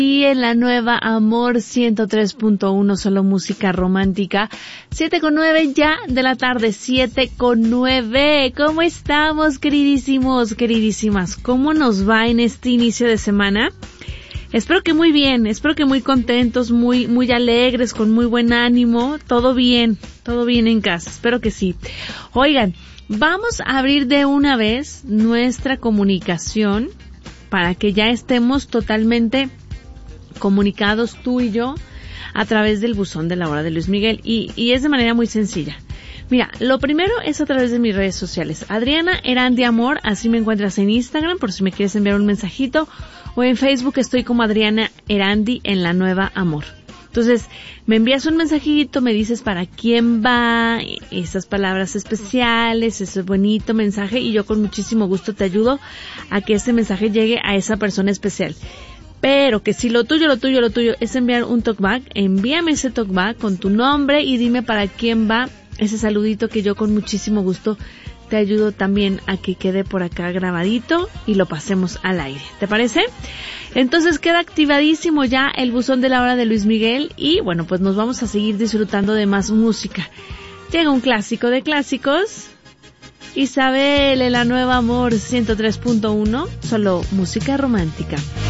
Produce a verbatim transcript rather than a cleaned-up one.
Y en la nueva Amor ciento tres punto uno, solo música romántica. siete con nueve ya de la tarde, siete con nueve. ¿Cómo estamos, queridísimos, queridísimas? ¿Cómo nos va en este inicio de semana? Espero que muy bien, espero que muy contentos, muy, muy alegres, con muy buen ánimo. Todo bien, todo bien en casa, espero que sí. Oigan, vamos a abrir de una vez nuestra comunicación para que ya estemos totalmente comunicados tú y yo a través del buzón de la hora de Luis Miguel, y, y es de manera muy sencilla. Mira, lo primero es a través de mis redes sociales. Adriana Erandi Amor, así me encuentras en Instagram por si me quieres enviar un mensajito, o en Facebook estoy como Adriana Erandi en la nueva Amor. Entonces, me envías un mensajito, me dices para quién va, esas palabras especiales, ese bonito mensaje, y yo con muchísimo gusto te ayudo a que ese mensaje llegue a esa persona especial. Pero que si lo tuyo, lo tuyo, lo tuyo es enviar un talkback, envíame ese talkback con tu nombre y dime para quién va ese saludito, que yo con muchísimo gusto te ayudo también a que quede por acá grabadito y lo pasemos al aire. ¿Te parece? Entonces queda activadísimo ya el buzón de la hora de Luis Miguel y bueno, pues nos vamos a seguir disfrutando de más música. Llega un clásico de clásicos. Isabel en la nueva Amor ciento tres punto uno, solo música romántica.